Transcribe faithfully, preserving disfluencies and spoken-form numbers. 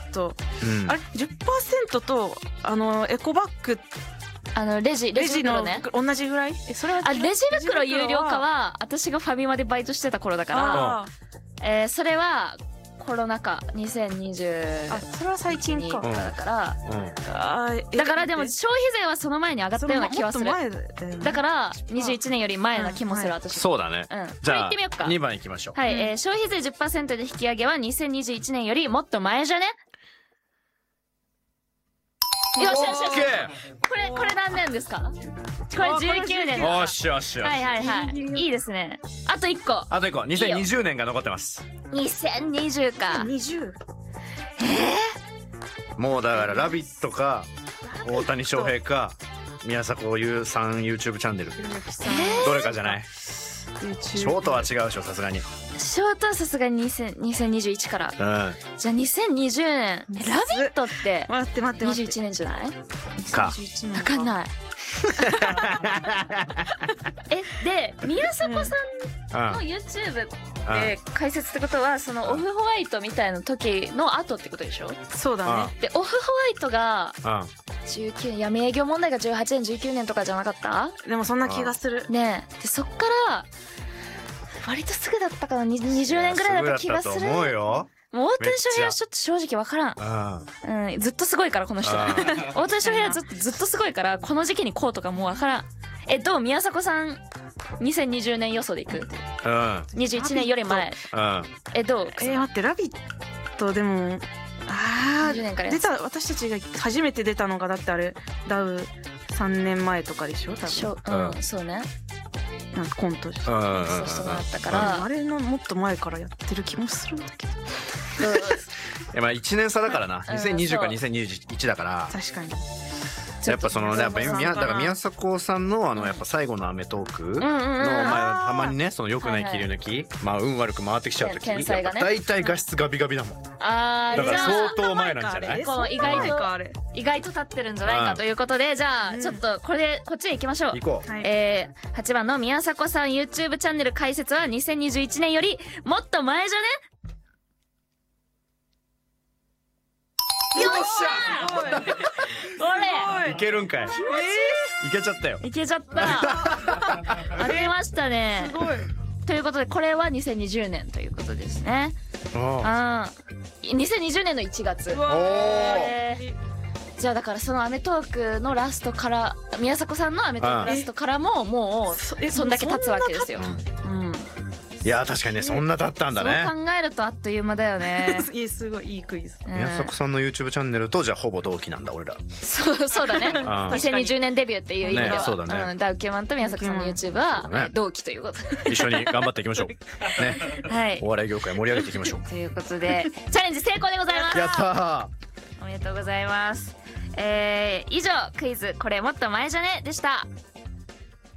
と、あれ じゅっパーセント とあのエコバッグあのレジレジ袋ね同じぐらい。えそれはあレジ袋有料化は私がファミマでバイトしてた頃だから、えー、それはコロナ禍にせんにじゅうあそれは最近かだから、 うん、 だからでも消費税はその前に上がったような気はする。だからにじゅういちねんより前な気もする、私。 そうだね、 うん、 じゃあ行ってみようか。 にばんいきましょう。 はい、えー、消費税 じゅっパーセント で引き上げはにせんにじゅういちねんよりもっと前じゃね。よしよしよし。これこれ何年ですか？これじゅうきゅうねん。 よしよしよし。 はいはいはい。いいですね。あといっこ。 あといっこ。にせんにじゅうねんが残ってます。 にせんにじゅうか。 にじゅう。 えー、もうだからラビットか大谷翔平か宮迫優さん YouTube チャンネル、えー、どれかじゃない？ショートは違うでしょ、さすがに。 ショートはさすがににせんにじゅういちから、うん、じゃあにせんにじゅうねんラビットって待って待ってにじゅういちねんじゃないか分かんないえで宮迫さんの YouTube で解説ってことはそのオフホワイトみたいな時の後ってことでしょ？ そうだね。 でオフホワイトがじゅうきゅうねん、闇営業問題がじゅうはちねんじゅうきゅうねんとかじゃなかった？ でもそんな気がするねえ。でそっから割とすぐだったかな、にじゅうねんぐらいだった気がする。 すぐだったと思うよ。 もう大谷翔平はちょっと正直わからん、うん、ずっとすごいからこの人大谷翔平はずっとずっとすごいからこの時期にこうとかもうわからん。えどう宮迫さんにせんにじゅうねん予想でいく？うん、にじゅういちねんより前、うん、えどう？ えー、待ってラビットでもあー出た私たちが初めて出たのがだってあれダウさんねんまえとかでしょ多分。 うん、そうね。 なんかコントでしょ。 そうそうだったからあれのもっと前からやってる気もするんだけど。 いやまあいちねん差だからな。にせんにじゅうかにせんにじゅういちだから。 確かに。 やっぱそのやっぱ宮だから宮迫さんのあのやっぱ最後のアメトークのまあたまにねその良くない切り抜き、まあ運悪く回ってきちゃう時にだいたい画質ガビガビだもん。ああだから相当前なんじゃない？ こう意外と意外と立ってるんじゃないかということで、じゃあちょっとこれでこっちへ行きましょう。 行こう。 えー、はちばんの宮迫さん YouTube チャンネル解説はにせんにじゅういちねんよりもっと前じゃね。よっしゃいけるんかい。いけちゃったよ。 いけちゃった。当てましたね。 すごい。 ということでこれはにせんにじゅうねんということですね。ああ。にせんにじゅうねんのいちがつ。じゃあだからそのアメトークのラストから宮迫さんのアメトークラストからももうそんだけ経つわけですよ。うん。 いや確かにねそんなだったんだね。 そう考えるとあっという間だよね。 いいすごいいいクイズ。 宮迫さんの YouTube チャンネルとじゃあほぼ同期なんだ俺ら。 そうそうだね。にせんにじゅうねんデビューっていう意味では、 そうだね。 ダウキューマンと宮迫さんの YouTube は同期ということで一緒に頑張っていきましょう。ね。はい。お笑い業界盛り上げていきましょう。 ということでチャレンジ成功でございます。 やったー。 おめでとうございます。えー、以上クイズこれもっと前じゃねでした。